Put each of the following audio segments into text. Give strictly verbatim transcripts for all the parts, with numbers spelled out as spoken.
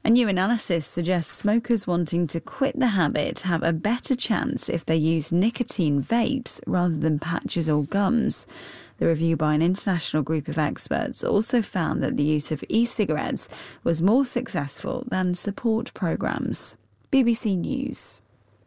A new analysis suggests smokers wanting to quit the habit have a better chance if they use nicotine vapes rather than patches or gums. The review by an international group of experts also found that the use of e-cigarettes was more successful than support programmes. B B C News.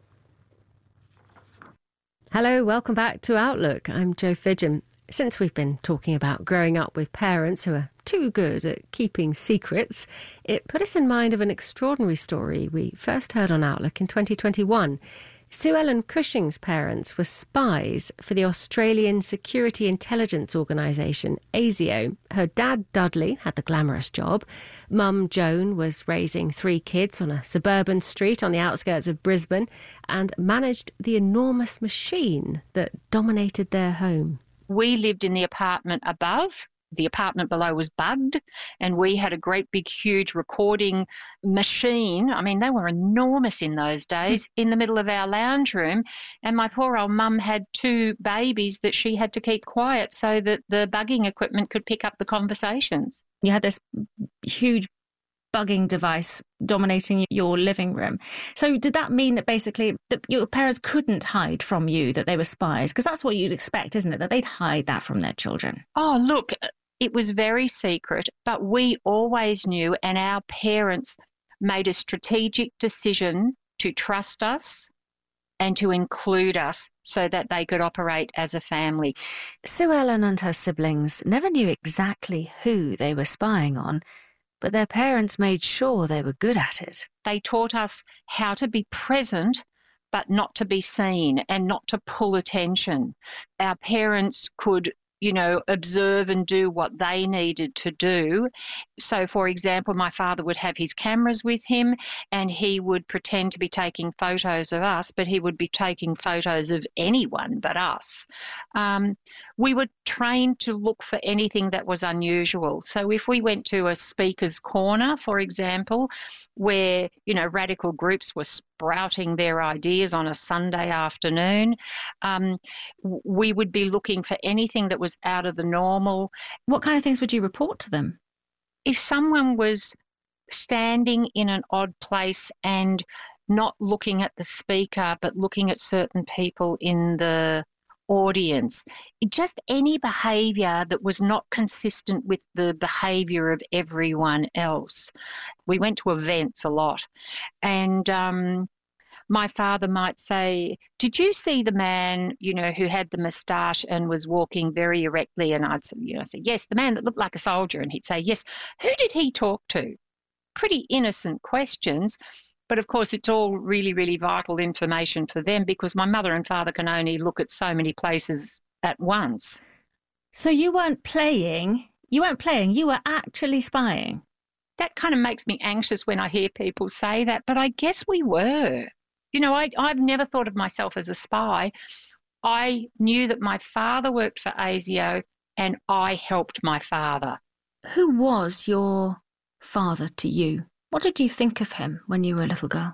Hello, welcome back to Outlook. I'm Jo Fidgen. Since we've been talking about growing up with parents who are too good at keeping secrets, it put us in mind of an extraordinary story we first heard on Outlook in twenty twenty-one. Sue Ellen Cushing's parents were spies for the Australian Security Intelligence Organisation, ASIO. Her dad, Dudley, had the glamorous job. Mum, Joan, was raising three kids on a suburban street on the outskirts of Brisbane and managed the enormous machine that dominated their home. We lived in the apartment above. The apartment below was bugged, and we had a great big huge recording machine. I mean, they were enormous in those days, in the middle of our lounge room. And my poor old mum had two babies that she had to keep quiet so that the bugging equipment could pick up the conversations. You had this huge bugging device dominating your living room. So did that mean that basically that your parents couldn't hide from you that they were spies? Because that's what you'd expect, isn't it? That they'd hide that from their children. Oh, look, it was very secret, but we always knew, and our parents made a strategic decision to trust us and to include us so that they could operate as a family. Sue Ellen and her siblings never knew exactly who they were spying on, but their parents made sure they were good at it. They taught us how to be present but not to be seen and not to pull attention. Our parents could, you know, observe and do what they needed to do. So, for example, my father would have his cameras with him and he would pretend to be taking photos of us, but he would be taking photos of anyone but us. Um, we were trained to look for anything that was unusual. So if we went to a speaker's corner, for example, where, you know, radical groups were sprouting their ideas on a Sunday afternoon, um, we would be looking for anything that was out of the normal. What kind of things would you report to them? If someone was standing in an odd place and not looking at the speaker but looking at certain people in the audience, just any behaviour that was not consistent with the behaviour of everyone else. We went to events a lot, and um, my father might say, "Did you see the man, you know, who had the moustache and was walking very erectly?" And I'd say, you know, say, "Yes, the man that looked like a soldier." And he'd say, "Yes." Who did he talk to? Pretty innocent questions. But of course, it's all really, really vital information for them because my mother and father can only look at so many places at once. So you weren't playing, you weren't playing, you were actually spying. That kind of makes me anxious when I hear people say that, but I guess we were. You know, I, I've never thought of myself as a spy. I knew that my father worked for ASIO and I helped my father. Who was your father to you? What did you think of him when you were a little girl?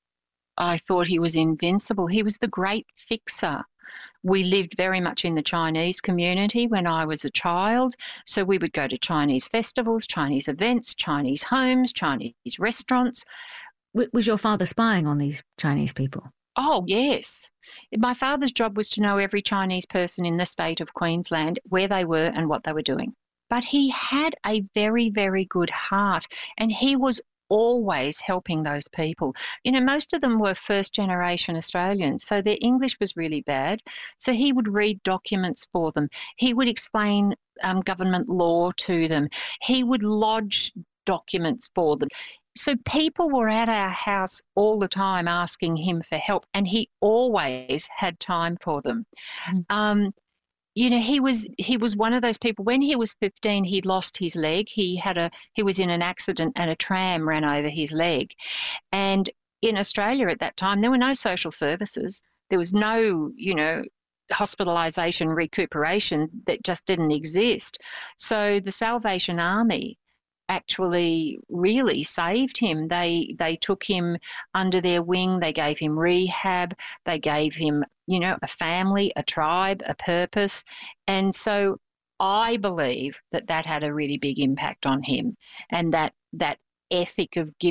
I thought he was invincible. He was the great fixer. We lived very much in the Chinese community when I was a child, so we would go to Chinese festivals, Chinese events, Chinese homes, Chinese restaurants. W- was your father spying on these Chinese people? Oh, yes. My father's job was to know every Chinese person in the state of Queensland, where they were and what they were doing. But he had a very, very good heart, and he was always helping those people. You know, most of them were first-generation Australians, so their English was really bad. So he would read documents for them. He would explain um, government law to them. He would lodge documents for them. So people were at our house all the time asking him for help, and he always had time for them. Mm. Um, You know, he was he was one of those people. When he was fifteen, he lost his leg. He had a he was in an accident and a tram ran over his leg. And in Australia at that time, there were no social services. There was no, you know, hospitalisation, recuperation that just didn't exist. So the Salvation Army actually really saved him. They they took him under their wing. They gave him rehab. They gave him, you know, a family, a tribe, a purpose. And so I believe that that had a really big impact on him, and that that ethic of giving